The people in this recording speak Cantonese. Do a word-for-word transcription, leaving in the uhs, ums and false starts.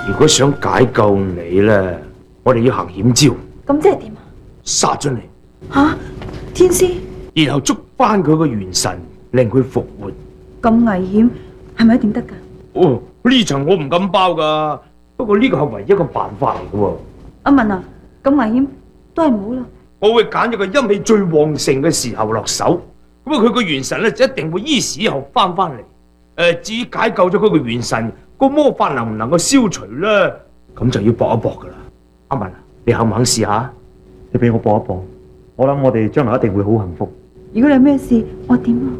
如果想解救你咧，我哋要行險招。 咁即係點啊？ 殺咗你， 吓，天師然後捉翻佢個元神，令佢復活。 咁危險，係咪一定得噶？ 哦，呢層我唔敢包噶，不過呢個係唯一一個辦法嚟嘅。 阿文啊，咁危險都係唔好啦。 我會揀一個陰氣最旺盛嘅時候落手，咁啊佢個元神咧就一定會依時後翻翻嚟。誒、呃，至於解救咗佢個元神，個魔法能唔能夠消除咧，咁就要搏一搏噶啦。阿文，你肯唔肯試下？ 你俾我搏一搏，我諗我哋將來一定會好幸福。 如果你有咩事，我點啊？